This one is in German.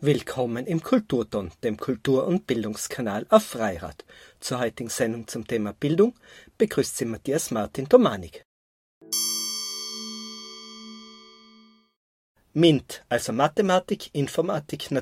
Willkommen im Kulturton, dem Kultur- und Bildungskanal auf Freirad. Zur heutigen Sendung zum Thema Bildung begrüßt Sie Matthias Martin Domanik. MINT, also Mathematik, Informatik,